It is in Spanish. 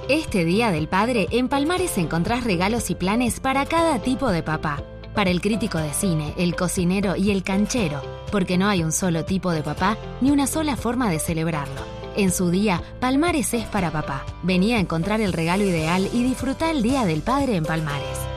Este Día del Padre, en Palmares encontrás regalos y planes para cada tipo de papá. Para el crítico de cine, el cocinero y el canchero, porque no hay un solo tipo de papá ni una sola forma de celebrarlo. En su día, Palmares es para papá. Vení a encontrar el regalo ideal y disfrutá el Día del Padre en Palmares.